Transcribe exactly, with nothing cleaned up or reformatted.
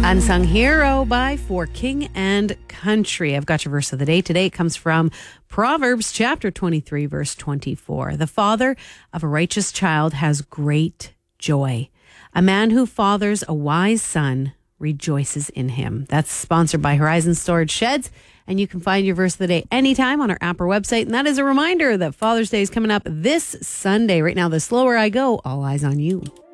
Unsung Hero by For King and Country. I've got your verse of the day today. It comes from Proverbs chapter twenty-three, verse twenty-four. The father of a righteous child has great joy. A man who fathers a wise son rejoices in him. That's sponsored by Horizon Storage Sheds. And you can find your verse of the day anytime on our app or website. And that is a reminder that Father's Day is coming up this Sunday. Right now, the slower I go, all eyes on you.